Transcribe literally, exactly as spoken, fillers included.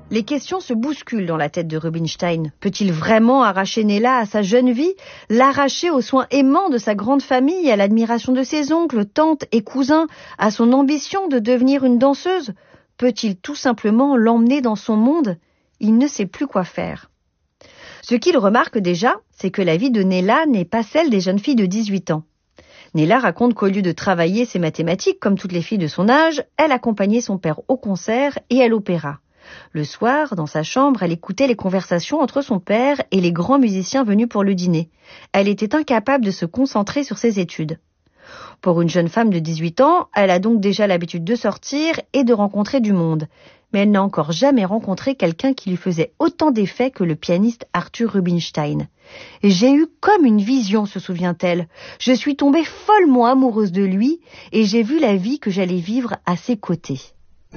Les questions se bousculent dans la tête de Rubinstein. Peut-il vraiment arracher Nella à sa jeune vie, l'arracher aux soins aimants de sa grande famille, à l'admiration de ses oncles, tantes et cousins, à son ambition de devenir une danseuse? Peut-il tout simplement l'emmener dans son monde? Il ne sait plus quoi faire. Ce qu'il remarque déjà, c'est que la vie de Nella n'est pas celle des jeunes filles de dix-huit ans. Nella raconte qu'au lieu de travailler ses mathématiques comme toutes les filles de son âge, elle accompagnait son père au concert et à l'opéra. Le soir, dans sa chambre, elle écoutait les conversations entre son père et les grands musiciens venus pour le dîner. Elle était incapable de se concentrer sur ses études. Pour une jeune femme de dix-huit ans, elle a donc déjà l'habitude de sortir et de rencontrer du monde. Mais elle n'a encore jamais rencontré quelqu'un qui lui faisait autant d'effet que le pianiste Arthur Rubinstein. « J'ai eu comme une vision », se souvient-elle. « Je suis tombée follement amoureuse de lui et j'ai vu la vie que j'allais vivre à ses côtés. »